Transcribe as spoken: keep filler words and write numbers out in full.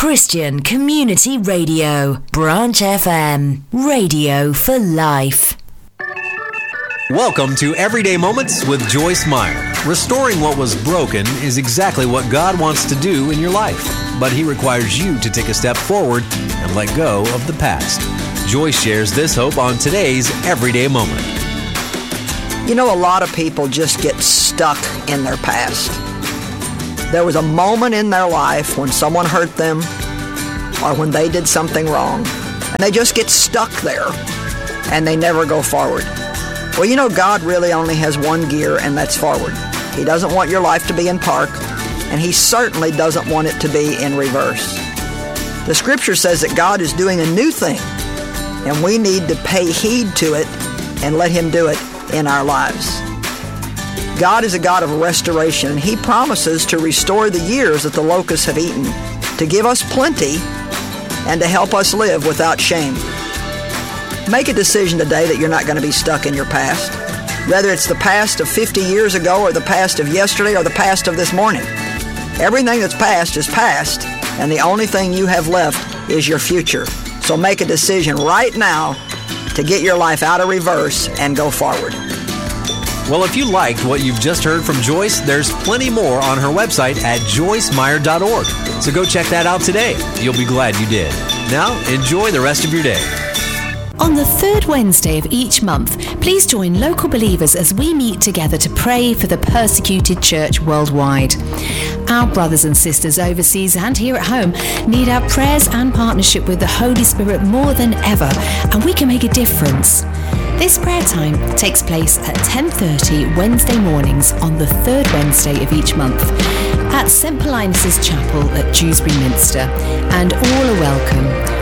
Christian Community Radio, Branch F M, radio for life. Welcome to Everyday Moments with Joyce Meyer. Restoring what was broken is exactly what God wants to do in your life, but He requires you to take a step forward and let go of the past. Joyce shares this hope on today's Everyday Moment. You know, a lot of people just get stuck in their past. There was a moment in their life when someone hurt them or when they did something wrong, and they just get stuck there and they never go forward. Well, you know, God really only has one gear, and that's forward. He doesn't want your life to be in park, and He certainly doesn't want it to be in reverse. The Scripture says that God is doing a new thing, and we need to pay heed to it and let Him do it in our lives. God is a God of restoration, and He promises to restore the years that the locusts have eaten, to give us plenty, and to help us live without shame. Make a decision today that you're not going to be stuck in your past. Whether it's the past of fifty years ago, or the past of yesterday, or the past of this morning. Everything that's past is past, and the only thing you have left is your future. So make a decision right now to get your life out of reverse and go forward. Well, if you liked what you've just heard from Joyce, there's plenty more on her website at joyce meyer dot org. So go check that out today. You'll be glad you did. Now, enjoy the rest of your day. On the third Wednesday of each month, please join local believers as we meet together to pray for the persecuted church worldwide. Our brothers and sisters overseas and here at home need our prayers and partnership with the Holy Spirit more than ever, and we can make a difference. This prayer time takes place at ten thirty Wednesday mornings on the third Wednesday of each month at Saint Paulinus' Chapel at Dewsbury Minster, and all are welcome.